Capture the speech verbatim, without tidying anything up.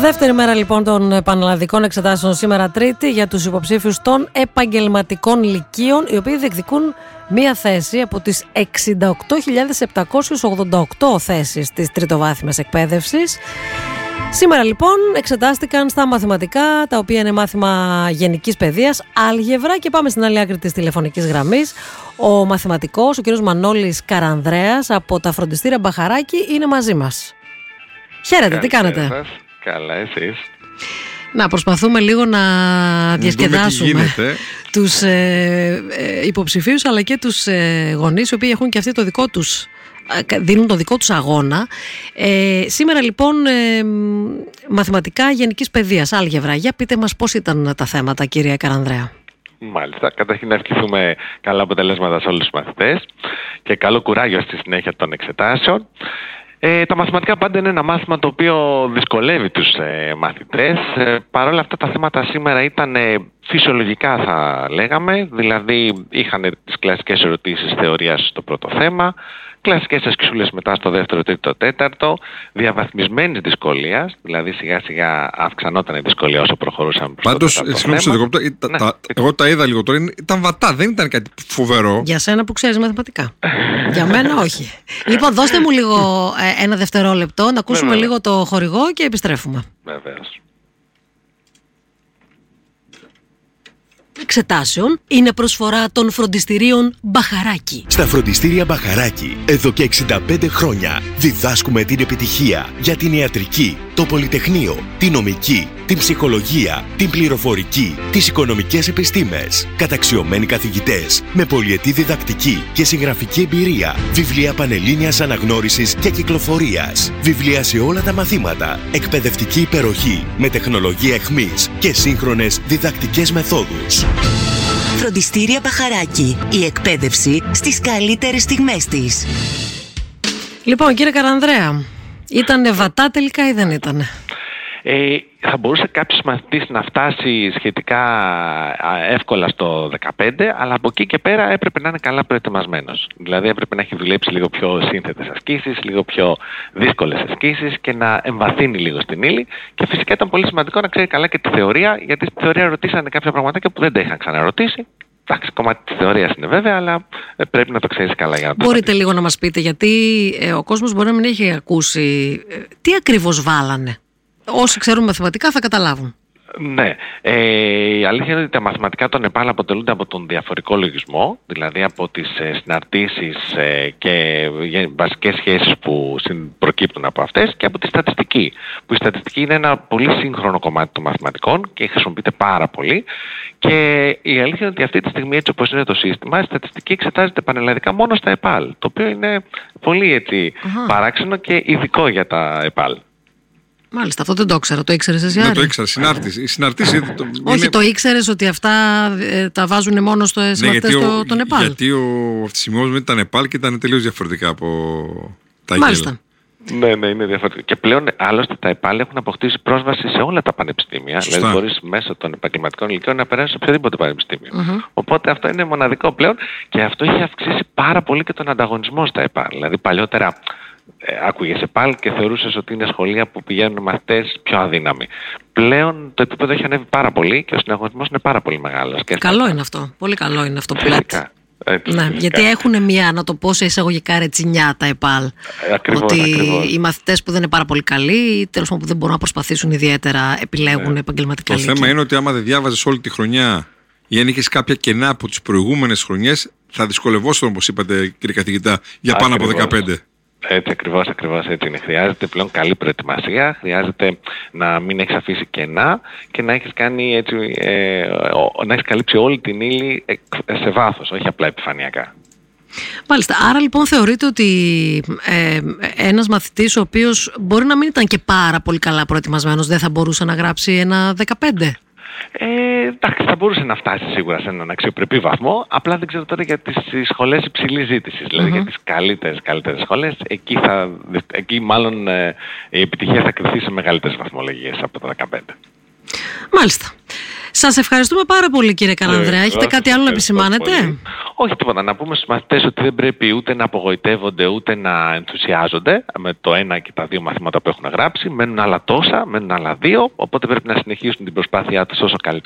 Δεύτερη μέρα λοιπόν των πανελλαδικών εξετάσεων σήμερα Τρίτη για τους υποψήφιους των επαγγελματικών λυκείων, οι οποίοι διεκδικούν μία θέση από τις εξήντα οκτώ χιλιάδες επτακόσιες ογδόντα οκτώ θέσεις της τριτοβάθμιας εκπαίδευσης. Σήμερα λοιπόν εξετάστηκαν στα μαθηματικά, τα οποία είναι μάθημα γενικής παιδείας, άλγευρα, και πάμε στην άλλη άκρη της τηλεφωνικής γραμμής. Ο μαθηματικός, ο κ. Μανώλης Καρανδρέας από τα φροντιστήρια Μπαχαράκη είναι μαζί μας. Χαίρετε, τι κάνετε? Σας. Καλά, εσείς? Να προσπαθούμε λίγο να διασκεδάσουμε τους ε, ε, υποψηφίους αλλά και τους ε, γονείς, οι οποίοι έχουν και αυτοί το δικό τους, δίνουν το δικό τους αγώνα. Ε, σήμερα λοιπόν ε, μαθηματικά γενικής παιδείας, άλγευρα. Για πείτε μας πώς ήταν τα θέματα, κυρία Καρανδρέα. Μάλιστα. Καταρχήν να ευχηθούμε καλά αποτελέσματα σε όλους τους μαθητές και καλό κουράγιο στη συνέχεια των εξετάσεων. Ε, τα μαθηματικά πάντα είναι ένα μάθημα το οποίο δυσκολεύει τους ε, μαθητές. Ε, Παρ' όλα αυτά τα θέματα σήμερα ήταν ε, φυσιολογικά, θα λέγαμε. Δηλαδή είχαν τις κλασικές ερωτήσεις θεωρίας στο πρώτο θέμα, κλασικές ασκησούλες μετά στο δεύτερο, τρίτο, τέταρτο, διαβαθμισμένης δυσκολίας, δηλαδή σιγά σιγά αυξανόταν η δυσκολία όσο προχωρούσαμε προς Πάντως, το τέταρτο συγγνώμη, θέμα. ναι. τα, εγώ τα είδα λίγο τώρα, ήταν βατά, δεν ήταν κάτι φοβερό. Για σένα που ξέρεις μαθηματικά. Για μένα όχι. Λοιπόν, δώστε μου λίγο ε, ένα δευτερόλεπτο, να ακούσουμε Βέβαια. λίγο το χορηγό και επιστρέφουμε. Βεβαίως. Εξετάσεων είναι προσφορά των φροντιστηρίων Μπαχαράκη. Στα φροντιστήρια Μπαχαράκη, εδώ και εξήντα πέντε χρόνια, διδάσκουμε την επιτυχία για την ιατρική, το πολυτεχνείο, την νομική, την ψυχολογία, την πληροφορική, τις οικονομικές επιστήμες. Καταξιωμένοι καθηγητές, με πολυετή διδακτική και συγγραφική εμπειρία. Βιβλία πανελλήνιας αναγνώρισης και κυκλοφορίας. Βιβλία σε όλα τα μαθήματα. Εκπαιδευτική υπεροχή, με τεχνολογία εχμής και σύγχρονες διδακτικές μεθόδους. Φροντιστήρια Μπαχαράκη. Η εκπαίδευση στις καλύτερες στιγμές της. Λοιπόν, κύριε Καρανδρέα, ήτανε βατά τελικά ή δεν ήτανε? Ε, θα μπορούσε κάποιος μαθητής να φτάσει σχετικά εύκολα στο δεκαπέντε, αλλά από εκεί και πέρα έπρεπε να είναι καλά προετοιμασμένος. Δηλαδή έπρεπε να έχει δουλέψει λίγο πιο σύνθετες ασκήσεις, λίγο πιο δύσκολες ασκήσεις και να εμβαθύνει λίγο στην ύλη. Και φυσικά ήταν πολύ σημαντικό να ξέρει καλά και τη θεωρία, γιατί στη θεωρία ρωτήσανε κάποια πραγματάκια που δεν τα είχαν ξαναρωτήσει. Εντάξει, κομμάτι της θεωρίας είναι βέβαια, αλλά πρέπει να το ξέρεις καλά για να το Μπορείτε ρωτήσεις. λίγο να μας πείτε, γιατί ε, ο κόσμος μπορεί να μην έχει ακούσει ε, τι ακριβώς βάλανε. Όσοι ξέρουν μαθηματικά θα καταλάβουν. Ναι. Ε, η αλήθεια είναι ότι τα μαθηματικά των ΕΠΑΛ αποτελούνται από τον διαφορικό λογισμό, δηλαδή από τις ε, συναρτήσεις ε, και ε, βασικές σχέσεις που προκύπτουν από αυτές, και από τη στατιστική, που η στατιστική είναι ένα πολύ σύγχρονο κομμάτι των μαθηματικών και χρησιμοποιείται πάρα πολύ. Και η αλήθεια είναι ότι αυτή τη στιγμή, έτσι όπως είναι το σύστημα, η στατιστική εξετάζεται πανελλαδικά μόνο στα ΕΠΑΛ, το οποίο είναι πολύ έτσι, παράξενο και ειδικό για τα ΕΠΑΛ. Μάλιστα, αυτό δεν το ήξερα. Το ήξερες εσύ, Άρη? Ναι, το ήξερα. Συνάρτηση. Η συναρτήση. Το, Όχι, είναι... το ήξερες ότι αυτά ε, τα βάζουν μόνο στο ναι, συμμαθητές στο, το Νεπάλ? Γιατί ο αυτοσημειός μου ήταν Νεπάλ και ήταν τελείως διαφορετικά από τα Μάλιστα. Ναι, ναι, είναι διαφορετικό. Και πλέον άλλωστε τα ΕΠΑΛ έχουν αποκτήσει πρόσβαση σε όλα τα πανεπιστήμια. Σωστά. Δηλαδή μπορείς μέσω των επαγγελματικών ηλικιών να περάσεις σε οποιοδήποτε πανεπιστήμιο. Mm-hmm. Οπότε αυτό είναι μοναδικό πλέον και αυτό έχει αυξήσει πάρα πολύ και τον ανταγωνισμό στα ΕΠΑΛ. Δηλαδή παλιότερα ε, άκουγες ΕΠΑΛ και θεωρούσες ότι είναι σχολεία που πηγαίνουν μαθητές πιο αδύναμοι. Πλέον το επίπεδο έχει ανέβει πάρα πολύ και ο συναγωνισμός είναι πάρα πολύ μεγάλος. Καλό είναι αυτό. Πολύ καλό είναι αυτό που λέτε. Έτσι, ναι, γιατί έχουν μια, να το πω σε εισαγωγικά, ρετσινιά τα ΕΠΑΛ. Ακριβώς, ότι ακριβώς. οι μαθητές που δεν είναι πάρα πολύ καλοί ή τέλος πάντων που δεν μπορούν να προσπαθήσουν ιδιαίτερα επιλέγουν ναι. επαγγελματικά Το λύκεια. θέμα είναι ότι άμα δεν διάβαζες όλη τη χρονιά ή αν είχες κάποια κενά από τις προηγούμενες χρονιές, θα δυσκολευόσουν, όπως είπατε, κύριε καθηγητά, για πάνω Ακριβώς. από δεκαπέντε. Έτσι ακριβώς, ακριβώς έτσι είναι. Χρειάζεται πλέον καλή προετοιμασία, χρειάζεται να μην έχεις αφήσει κενά και να έχεις κάνει έτσι, ε, να έχεις καλύψει όλη την ύλη σε βάθος, όχι απλά επιφανειακά. Μάλιστα. Άρα λοιπόν θεωρείτε ότι ε, ένας μαθητής ο οποίος μπορεί να μην ήταν και πάρα πολύ καλά προετοιμασμένος δεν θα μπορούσε να γράψει ένα δεκαπέντε? Ε, εντάξει, θα μπορούσε να φτάσει σίγουρα σε έναν αξιοπρεπή βαθμό. Απλά δεν ξέρω τώρα για τις σχολές υψηλής ζήτησης. Δηλαδή mm-hmm. για τις καλύτερες, καλύτερες σχολές. Εκεί, θα, εκεί μάλλον ε, η επιτυχία θα κριθεί σε μεγαλύτερες βαθμολογίες από το δεκαπέντε. Μάλιστα. Σας ευχαριστούμε πάρα πολύ, κύριε Καλανδρέα. Έχετε κάτι άλλο να επισημάνετε? Όχι, τίποτα. Να πούμε στους μαθητές ότι δεν πρέπει ούτε να απογοητεύονται ούτε να ενθουσιάζονται με το ένα και τα δύο μαθήματα που έχουν γράψει. Μένουν άλλα τόσα, μένουν άλλα δύο. Οπότε πρέπει να συνεχίσουν την προσπάθειά τους όσο καλύτερα.